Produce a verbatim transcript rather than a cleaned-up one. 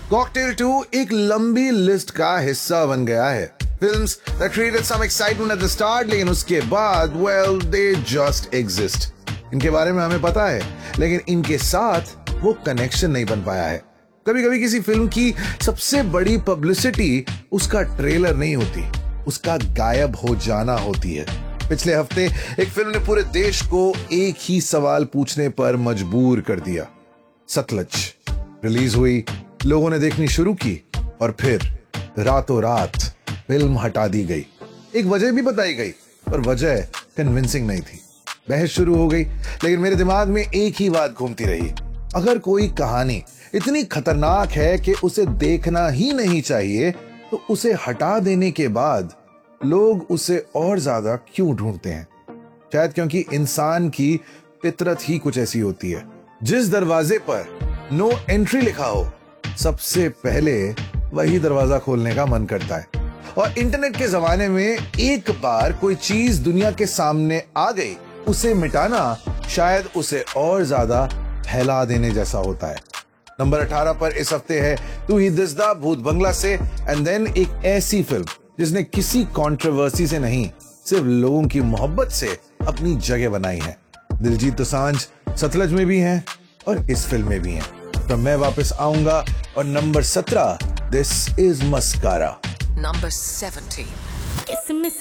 Cocktail to एक लंबी list का हिस्सा बन गया है। Films that created some excitement at the start, लेकिन उसके बाद well they just exist। इनके बारे में हमें पता है, लेकिन इनके साथ वो कनेक्शन नहीं बन पाया है। कभी कभी किसी फिल्म की सबसे बड़ी पब्लिसिटी उसका ट्रेलर नहीं होती, उसका गायब हो जाना होती है। पिछले हफ्ते एक फिल्म ने पूरे देश को एक ही सवाल पूछने पर मजबूर कर दिया। सतलज रिलीज हुई, लोगों ने देखनी शुरू की और फिर रातों रात फिल्म हटा दी गई। एक वजह भी बताई गई, पर वजह कन्विंसिंग नहीं थी। बहस शुरू हो गई, लेकिन मेरे दिमाग में एक ही बात घूमती रही। अगर कोई कहानी इतनी खतरनाक है कि उसे देखना ही नहीं चाहिए, तो उसे हटा देने के बाद लोग उसे और ज्यादा क्यों ढूंढते हैं? शायद क्योंकि इंसान की फितरत ही कुछ ऐसी होती है। जिस दरवाजे पर नो एंट्री लिखा हो, सबसे पहले वही दरवाजा खोलने का मन करता है। और इंटरनेट के जमाने में एक बार कोई चीज दुनिया के सामने आ गई, उसे मिटाना शायद उसे और ज्यादा फैला देने जैसा होता है। नंबर अठारह पर इस हफ्ते है तू ही दिसदा भूत बंगला से। एंड देन एक ऐसी फिल्म जिसने किसी कंट्रोवर्सी से नहीं, सिर्फ लोगों की मोहब्बत से अपनी जगह बनाई है। दिलजीत दोसांझ सतलज में भी हैं और इस फिल्म में भी हैं। तो मैं वापस आऊंगा और नंबर सत्रह, this is mascara. Number seventeen.